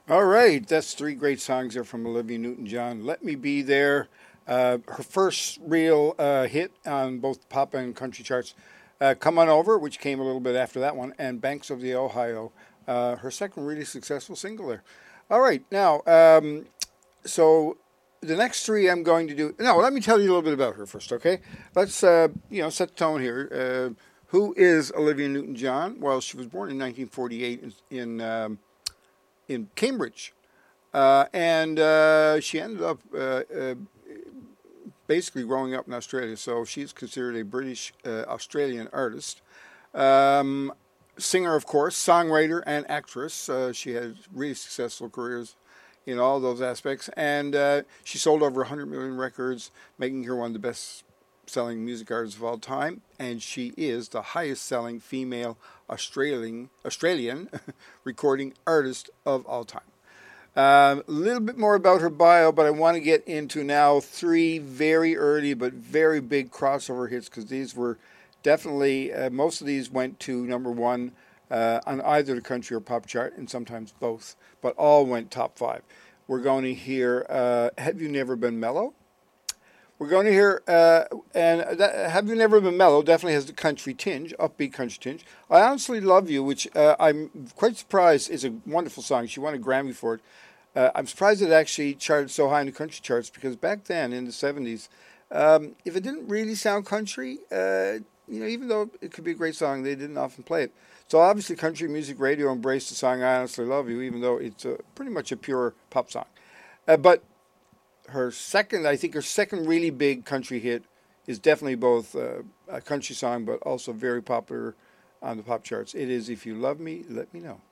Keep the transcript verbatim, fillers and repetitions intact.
All right, that's three great songs there from Olivia Newton-John. Let Me Be There, uh, her first real uh, hit on both pop and country charts. Uh, Come On Over, which came a little bit after that one, and Banks of the Ohio, uh, her second really successful single there. All right, now, um, so the next three I'm going to do. No, let me tell you a little bit about her first, okay? Let's, uh, you know, set the tone here. Uh, who is Olivia Newton-John? Well, she was born in nineteen forty-eight in, in um, in Cambridge, uh, and uh, she ended up uh, uh, basically growing up in Australia. So she's considered a British uh, Australian artist, um, singer, of course, songwriter, and actress. Uh, she had really successful careers in all those aspects, and uh, she sold over one hundred million records, making her one of the best selling music artists of all time, and she is the highest selling female Australian Australian recording artist of all time. Um, a little bit more about her bio, but I want to get into now three very early but very big crossover hits, because these were definitely, uh, most of these went to number one uh, on either the country or pop chart, and sometimes both, but all went top five. We're going to hear uh, Have You Never Been Mellow? We're going to hear, uh, and that, Have You Never Been Mellow definitely has the country tinge, upbeat country tinge. I Honestly Love You, which uh, I'm quite surprised is a wonderful song. She won a Grammy for it. Uh, I'm surprised it actually charted so high in the country charts, because back then in the seventies, um, if it didn't really sound country, uh, you know, even though it could be a great song, they didn't often play it. So obviously country music radio embraced the song I Honestly Love You, even though it's a, pretty much a pure pop song. Uh, but her second, I think her second really big country hit is definitely both uh, a country song, but also very popular on the pop charts. It is If You Love Me, Let Me Know.